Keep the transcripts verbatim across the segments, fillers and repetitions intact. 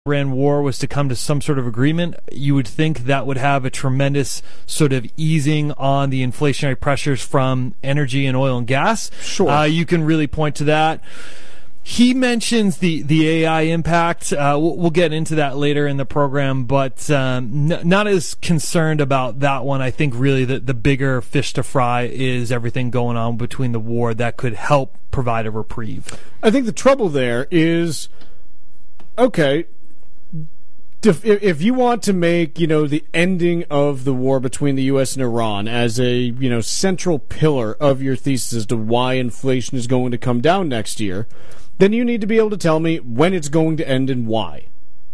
Iran war was to come to some sort of agreement, you would think that would have a tremendous sort of easing on the inflationary pressures from energy and oil and gas. Sure. Uh, you can really point to that. He mentions the, the A I impact. Uh, we'll, we'll get into that later in the program, but um, n- not as concerned about that one. I think really the, the bigger fish to fry is everything going on between the war that could help provide a reprieve. I think the trouble there is, okay, if, if you want to make, you know, the ending of the war between the U S and Iran as a, you know, central pillar of your thesis as to why inflation is going to come down next year, then you need to be able to tell me when it's going to end and why.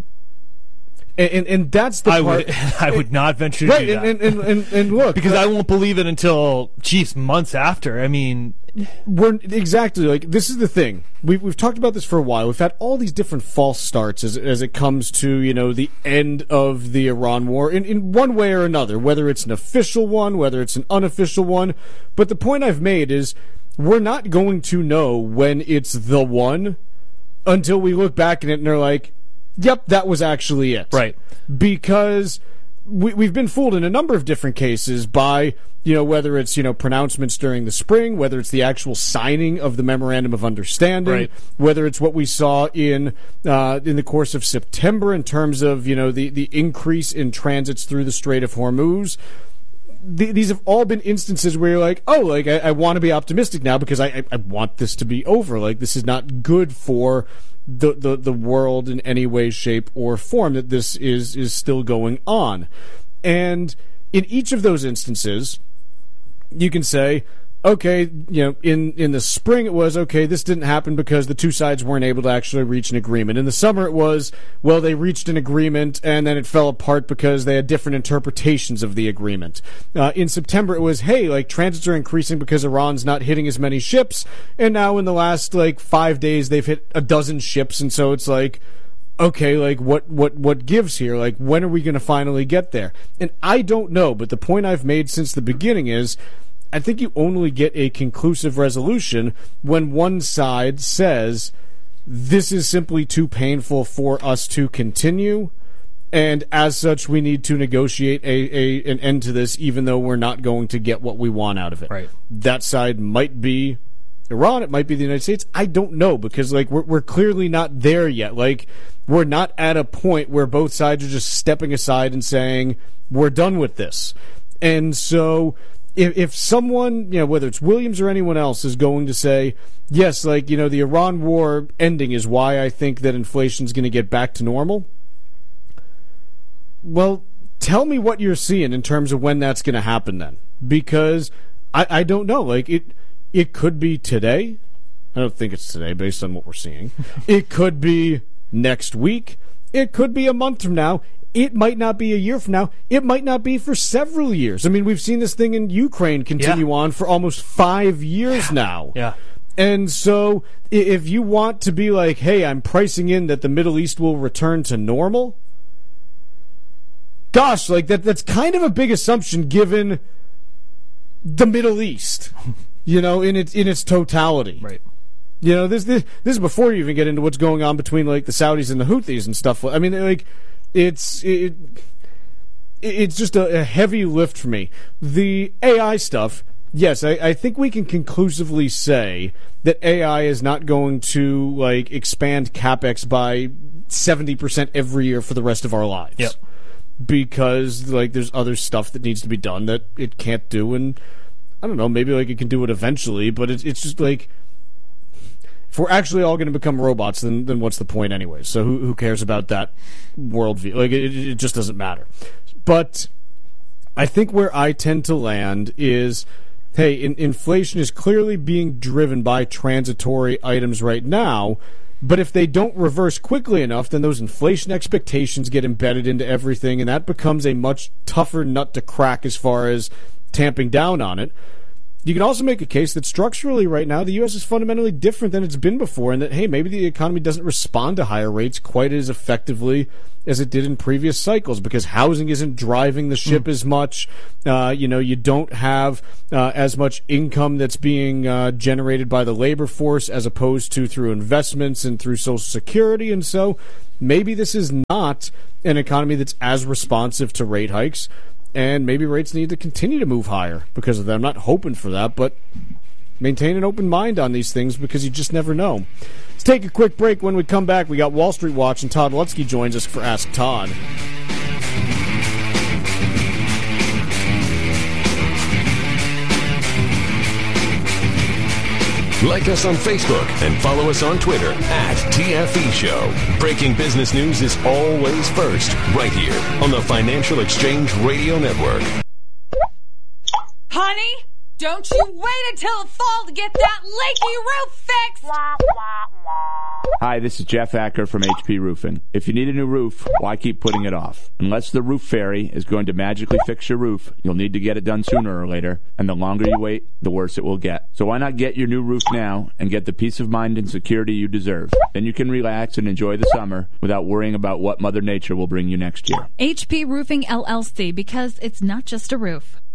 And and, and that's the I part. would I would not venture to right, do that. and, and, and, and look, because I won't believe it until, geez, months after. I mean, we're exactly like this is the thing. We've we've talked about this for a while. We've had all these different false starts as as it comes to, you know, the end of the Iran war in in one way or another, whether it's an official one, whether it's an unofficial one. But the point I've made is we're not going to know when it's the one until we look back at it and are like, yep, that was actually it. Right. Because we, we've been fooled in a number of different cases by, you know, whether it's, you know, pronouncements during the spring, whether it's the actual signing of the Memorandum of Understanding, right. whether it's what we saw in uh, in the course of September in terms of, you know, the, the increase in transits through the Strait of Hormuz. The, these have all been instances where you're like, oh, like, I, I want to be optimistic now because I, I, I want this to be over. Like, this is not good for the, the, the world in any way, shape, or form, that this is, is still going on. And in each of those instances, you can say, okay, you know, in, in the spring it was, okay, this didn't happen because the two sides weren't able to actually reach an agreement. In the summer it was, well, they reached an agreement and then it fell apart because they had different interpretations of the agreement. Uh, in September it was, hey, like, transits are increasing because Iran's not hitting as many ships, and now in the last, like, five days they've hit a dozen ships, and so it's like, okay, like, what, what, what gives here? Like, when are we going to finally get there? And I don't know, but the point I've made since the beginning is, I think you only get a conclusive resolution when one side says, this is simply too painful for us to continue, and as such we need to negotiate a, a an end to this, even though we're not going to get what we want out of it. Right. That side might be Iran, it might be the United States. I don't know, because like we're we're clearly not there yet. Like, we're not at a point where both sides are just stepping aside and saying, we're done with this. And so If, if someone, you know, whether it's Williams or anyone else, is going to say, yes, like, you know, the Iran war ending is why I think that inflation's going to get back to normal, well, tell me what you're seeing in terms of when that's going to happen then. Because I, I don't know. Like, it, it could be today. I don't think it's today based on what we're seeing. It could be next week. It could be a month from now. It might not be a year from now. It might not be for several years. I mean, we've seen this thing in Ukraine continue yeah. on for almost five years yeah. now. Yeah. And so if you want to be like, hey, I'm pricing in that the Middle East will return to normal, gosh, like that that's kind of a big assumption given the Middle East, you know, in its in its totality. Right. You know, this this this is before you even get into what's going on between like the Saudis and the Houthis and stuff. I mean, like, It's it, it's just a, a heavy lift for me. The A I stuff, yes, I, I think we can conclusively say that A I is not going to like expand CapEx by seventy percent every year for the rest of our lives. Yep. Because like there's other stuff that needs to be done that it can't do, and I don't know, maybe like it can do it eventually, but it's it's just like, if we're actually all going to become robots, then then what's the point anyway? So who who cares about that worldview? Like, it, it just doesn't matter. But I think where I tend to land is, hey, in, inflation is clearly being driven by transitory items right now, but if they don't reverse quickly enough, then those inflation expectations get embedded into everything, and that becomes a much tougher nut to crack as far as tamping down on it. You can also make a case that structurally right now the U S is fundamentally different than it's been before, and that, hey, maybe the economy doesn't respond to higher rates quite as effectively as it did in previous cycles because housing isn't driving the ship mm. as much. Uh, you know, you don't have uh, as much income that's being uh, generated by the labor force as opposed to through investments and through Social Security. And so maybe this is not an economy that's as responsive to rate hikes, and maybe rates need to continue to move higher because of that. I'm not hoping for that, but maintain an open mind on these things because you just never know. Let's take a quick break. When we come back, we got Wall Street Watch, and Todd Lutzke joins us for Ask Todd. Like us on Facebook and follow us on Twitter at T F E Show. Breaking business news is always first, right here on the Financial Exchange Radio Network. Honey, don't you wait until the fall to get that leaky roof fixed! Hi, this is Jeff Acker from H P Roofing. If you need a new roof, why keep putting it off? Unless the roof fairy is going to magically fix your roof, you'll need to get it done sooner or later, and the longer you wait, the worse it will get. So why not get your new roof now and get the peace of mind and security you deserve? Then you can relax and enjoy the summer without worrying about what Mother Nature will bring you next year. H P Roofing L L C, because it's not just a roof.